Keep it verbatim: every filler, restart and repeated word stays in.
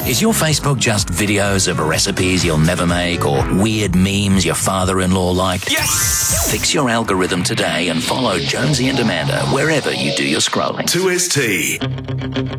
Is your Facebook just videos of recipes you'll never make or weird memes your father-in-law liked? Yes! Fix your algorithm today and follow Jonesy and Amanda wherever you do your scrolling. two S T.